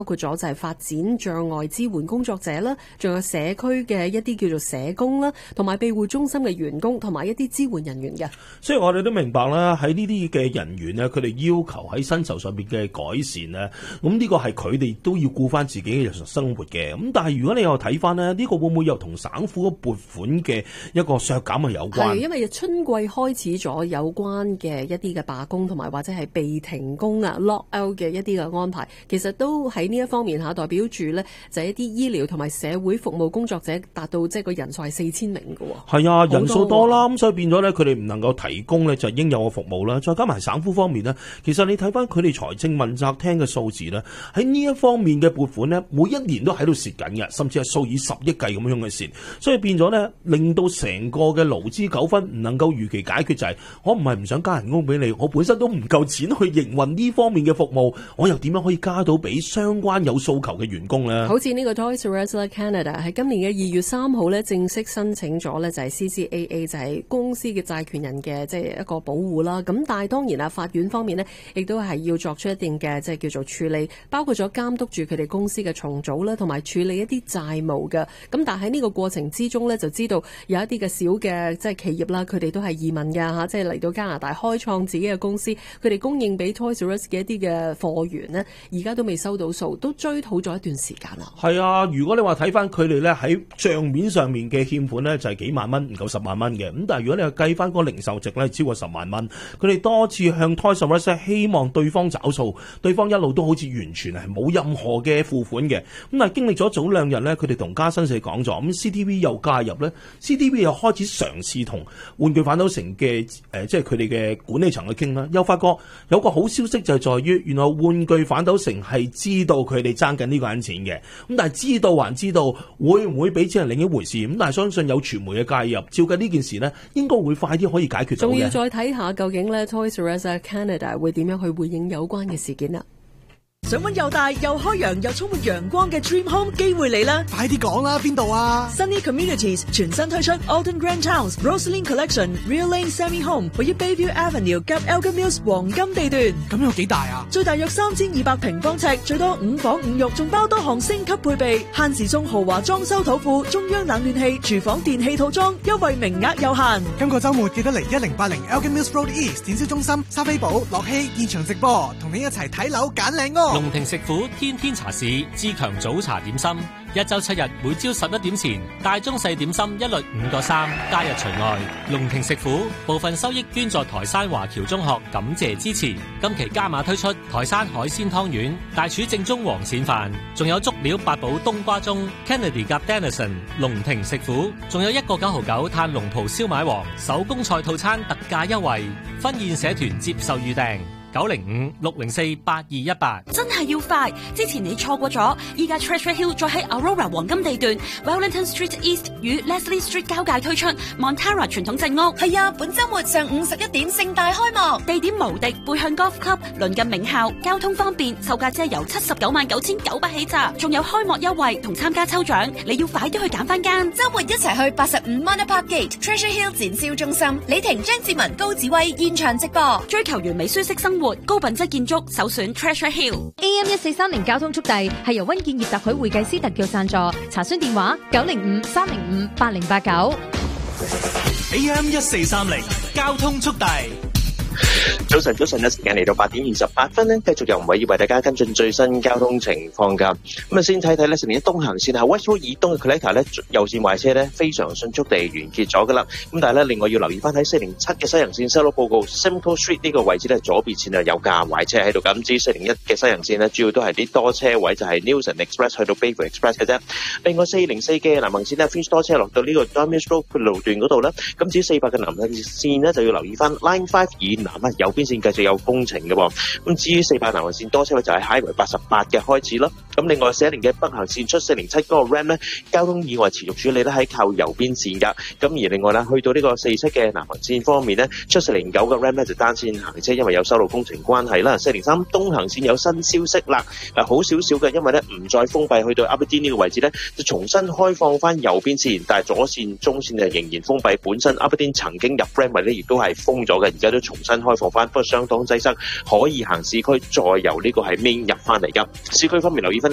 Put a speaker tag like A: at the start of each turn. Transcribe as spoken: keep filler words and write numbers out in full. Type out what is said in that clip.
A: 包括咗就係發展障礙支援工作者啦，仲有社區嘅一啲叫做社工啦，同埋庇護中心嘅員工，同埋一啲支援人員嘅。
B: 所以我哋都明白啦，喺呢啲嘅人員呢，佢哋要求喺薪酬上邊嘅改善呢，咁呢個係佢哋都要顧翻自己嘅日常生活嘅。咁但係如果你又睇翻呢，呢個會唔會又同省府嘅撥款嘅一個削減係有關？
A: 係因為春季開始咗有關嘅一啲嘅罷工，同埋或者係被停工啊 lock out 嘅一啲嘅安排，其實都喺呢一方面嚇代表住呢，就係一啲醫療同埋社會服務工作者達到即係個人數係四千名嘅喎。
B: 係啊，人數多啦，咁所以變咗呢，佢哋唔能夠提供呢就應有嘅服務啦。再加埋省府方面呢，其實你睇翻佢哋財政問責廳嘅數字呢，喺呢一方面嘅撥款呢，每一年都喺度蝕緊嘅，甚至係數以十億計咁樣嘅蝕。所以變咗呢，令到成個嘅勞資糾紛唔能夠如期解決，就係我唔係唔想加人工俾你，我本身都唔夠錢去營運呢方面嘅服務，我又點樣可以加到俾相關有訴求嘅員工呢？
A: 好似呢個 Toys R Us Canada 喺今年嘅二月三號呢，正式申請咗呢就係 C C A A， 就係公司嘅債權人嘅即係一個保護啦。咁但係當然啊，法院方面呢，亦都係要作出一定嘅即係叫做處理，包括咗監督住佢哋公司嘅重組啦，同埋處理一啲債務嘅。咁但係喺呢個過程之中呢，就知道有一啲嘅小嘅即係企業啦，佢哋都係移民㗎嚇，即係嚟到加拿大開創自己嘅公司，佢哋供應俾 Toys R Us 嘅一啲嘅貨源呢，而家都未收到數，都追討咗一段時間啦。
B: 係啊，如果你話睇翻佢哋咧喺帳面上面嘅欠款咧，就係幾萬蚊，唔夠十萬蚊嘅。咁但係如果你係計翻個零售值咧，超過十萬蚊，佢哋多次向 Toys R Us 希望對方找數，對方一路都好似完全係冇任何嘅付款嘅。咁但係經歷咗早兩日咧，佢哋同加新社講咗，咁 C T V 又介入咧 ，C T V 又開始嘗試同玩具反斗城嘅誒，即係佢哋嘅管理層去傾啦。又發覺有個好消息就係在於，原來玩具反斗城係知道佢哋爭緊呢個人錢嘅。咁但係知道還知道，會唔會俾錢係另一回事。咁但係相信有傳媒嘅介入，照計呢件事呢應該會快啲可以解決到嘅。
A: 仲要再睇下究竟呢 Toys R Us Canada 會點樣去回應有關嘅事件啦。
C: 想揾又大又開揚又充滿陽光嘅 Dream Home 機會嚟啦！
D: 快啲講啦，邊度啊
C: ？Sunny Communities 全新推出 Alton Grand Towns Rosaline Collection Real Lane Semi Home， 位於 Bayview Avenue 及 Elgin Mills 黃金地段。
D: 咁有幾大啊？
C: 最大約三千二百平方尺，最多五房五浴，仲包多項升級配備，限時送豪華裝修土庫、中央冷暖氣、廚房電器套裝，優惠名額有限。
D: 今個週末記得嚟一零八零 Elgin Mills Road East 展銷中心，莎菲寶、樂希現場直播，同你一齊睇樓揀靚屋。
E: 龍庭食府天天茶市志強早茶點心，一周七日，每朝十一點前，大中細點心一律五個三，加日除外。龍庭食府部分收益捐助台山華僑中學，感謝支持。今期加碼推出台山海鮮湯圓、大廚正宗黃鱔飯，仲有足料八寶冬瓜盅 Kennedy 夾 Denison。龍庭食府仲有一個九毫九嘆龍蒲燒賣王手工菜套餐特價優惠，婚宴社團接受預訂。九零五六零四八二一八，
F: 真係要快！之前你錯過咗，依家 Treasure Hill 再喺 Aurora 黃金地段 Wellington Street East 與 Leslie Street 交界推出 Montara 傳統鎮屋。
G: 係啊，本週末上午十一點盛大開幕，
F: 地點無敵，背向 Golf Club， 鄰近名校，交通方便，售價只係由七十九萬九千九百起咋，仲有開幕優惠同參加抽獎，你要快啲去揀翻間。
G: 週末一齊去八十五 Manor Park Gate Treasure Hill 展銷中心，李婷、張志文、高子威現場直播，
F: 追求完美舒適生活，高品質建築，首選 Treasure Hill。A M 一四三零交通速遞係由溫建業特許會計師特約贊助，查詢電話九零五三零五八零八九。
H: A M 一四三零交通速遞。
I: 早晨，早晨嘅時間嚟到八點二十八分呢，繼續由吳偉業為大家跟進最新交通情況噶。咁啊，先睇睇呢，成年東行線喺 West Road 以東嘅 Collector 呢，右線壞車呢非常迅速地完結咗噶啦。咁但係呢，另外要留意翻喺四零七嘅西行線收到報告 Simcoe Street 呢個位置呢，左邊線啊有架壞車喺度。咁至於四零一嘅西行線呢，主要都係啲多車位，就係 Newson Express 去到 Bayview Express 嘅啫。另外四零四嘅南行線呢 Finch 多車落到呢個 Dormis Road 路段嗰度呢。咁至於四百嘅南行線呢，就要留意翻 Line Five 以南啊右邊線繼續有工程嘅喎。咁至於四百南行線多車位就喺 Highway 八十八嘅開始咯。咁另外四零嘅北行線出四零七嗰個 Ram 呢，交通意外持續處理咧喺靠右邊線㗎。咁而另外呢，去到呢個四七嘅南行線方面呢，出四零九嘅 Ram 呢就單線行車，因為有修路工程關係啦。四零三東行線有新消息啦，嗱好少少嘅，因為呢唔再封閉，去到 Aberdeen 呢個位置呢，就重新開放翻右邊線，但係左線、中線就仍然封閉。本身 Aberdeen 曾經入 Ram 位呢亦都係封咗嘅，而家都重新開放翻，不過相當擠塞，可以行市區再由呢個係 Main 入翻嚟㗎。市區方面留意翻呢